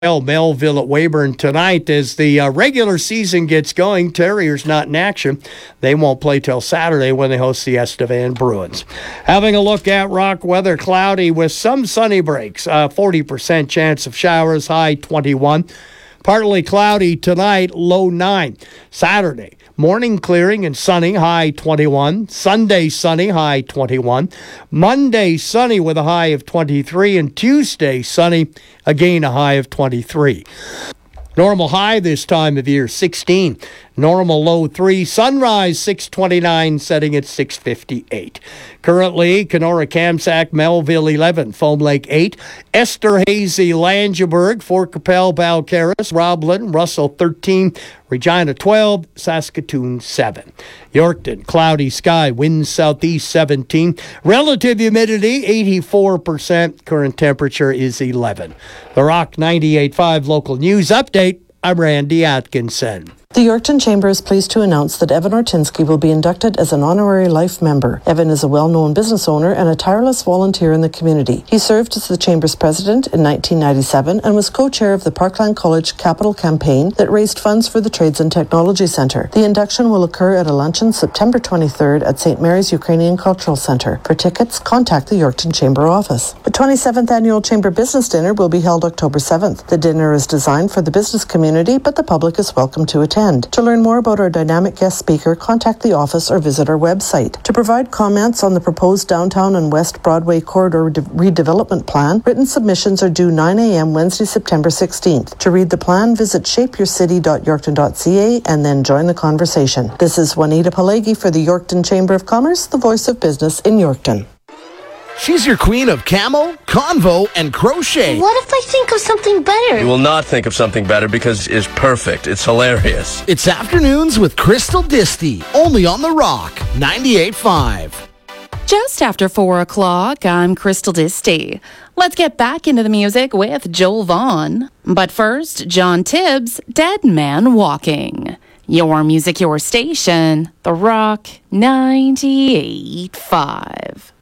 Melville at Weyburn tonight as the regular season gets going. Terriers not in action. They won't play till Saturday when they host the Estevan Bruins. Having a look at rock weather, cloudy with some sunny breaks. 40% chance of showers, high 21. Partly cloudy tonight, low 9. Saturday, morning clearing and sunny, high 21. Sunday, sunny, high 21. Monday, sunny with a high of 23. And Tuesday, sunny, again a high of 23. Normal high this time of year, 16. Normal low 3. Sunrise, 6:29, setting at 6:58. Currently, Kenora, Kamsack, Melville, 11. Foam Lake, 8. Esterhazy, Langeberg, Fort Capel, Balcarres, Roblin, Russell, 13. Regina, 12. Saskatoon, 7. Yorkton, cloudy sky, winds southeast, 17. Relative humidity, 84%. Current temperature is 11. The Rock 98.5 local news update. I'm Randy Atkinson. The Yorkton Chamber is pleased to announce that Evan Ortinsky will be inducted as an honorary life member. Evan is a well-known business owner and a tireless volunteer in the community. He served as the Chamber's president in 1997 and was co-chair of the Parkland College Capital Campaign that raised funds for the Trades and Technology Centre. The induction will occur at a luncheon September 23rd at St. Mary's Ukrainian Cultural Centre. For tickets, contact the Yorkton Chamber office. The 27th Annual Chamber Business Dinner will be held October 7th. The dinner is designed for the business community, but the public is welcome to attend. To learn more about our dynamic guest speaker, contact the office or visit our website. To provide comments on the proposed downtown and West Broadway corridor redevelopment plan, written submissions are due 9 a.m. Wednesday, September 16th. To read the plan, visit shapeyourcity.yorkton.ca and then join the conversation. This is Juanita Palegi for the Yorkton Chamber of Commerce, the voice of business in Yorkton. She's your queen of camo, convo, and crochet. What if I think of something better? You will not think of something better because it's perfect. It's hilarious. It's Afternoons with Crystal Disty, only on The Rock, 98.5. Just after 4 o'clock, I'm Crystal Disty. Let's get back into the music with Joel Vaughn. But first, John Tibbs, Dead Man Walking. Your music, your station, The Rock, 98.5.